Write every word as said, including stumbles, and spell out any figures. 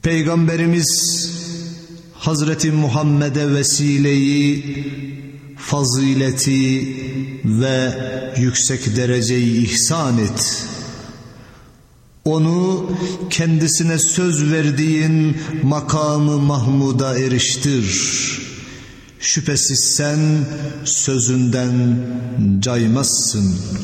Peygamberimiz Hazreti Muhammed'e vesileyi, fazileti ve yüksek dereceyi ihsan et. Onu kendisine söz verdiğin makamı Mahmud'a eriştir. Şüphesiz sen sözünden caymazsın.